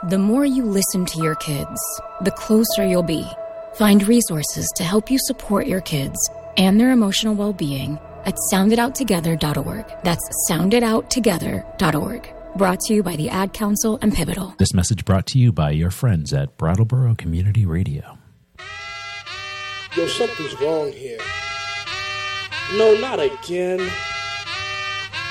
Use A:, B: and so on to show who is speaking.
A: The more you listen to your kids, the closer you'll be. Find resources to help you support your kids and their emotional well-being at sounditouttogether.org. That's sounditouttogether.org. Brought to you by the Ad Council and Pivotal.
B: This message brought to you by your friends at Brattleboro Community Radio.
C: Yo, something's wrong here. No, not again.